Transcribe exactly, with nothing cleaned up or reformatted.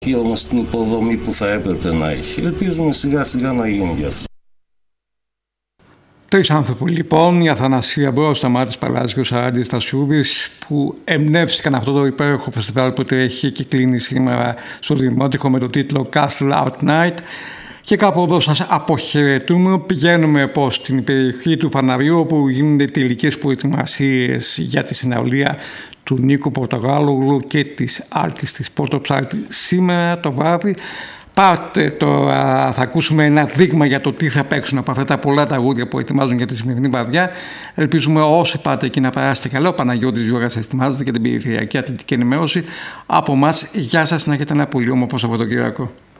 Έχει όμως την υποδομή που θα έπρεπε να έχει. Ελπίζουμε σιγά σιγά να γίνει γι' αυτό. Τρεις άνθρωποι λοιπόν, η Αθανασία Μπρος, Σταμάτης Παλάζης και ο Σαράντης Στασιούδης, που εμπνεύστηκαν αυτό το υπέροχο φεστιβάλ που τρέχει και κλείνει σήμερα στο Δημότυχο με το τίτλο Castle Out Night. Και κάπου εδώ σας αποχαιρετούμε. Πηγαίνουμε πως στην περιοχή του Φαναριού, όπου γίνονται τελικές προετοιμασίες για τη συναυλία του Νίκου Πορτογάλογλου και της Άλκης της Πορτοψάρτη σήμερα το βράδυ. Πάρτε τώρα, θα ακούσουμε ένα δείγμα για το τι θα παίξουν από αυτά τα πολλά τραγούδια που ετοιμάζουν για τη σημερινή βραδιά. Ελπίζουμε όσοι πάτε εκεί να περάσετε καλά. Ο Παναγιώτης Γιώργας ετοιμάζεται για την περιφερειακή αθλητική ενημέρωση. Από εμάς, γεια σας, να έχετε ένα πολύ όμορφο Σαββατοκύριακο.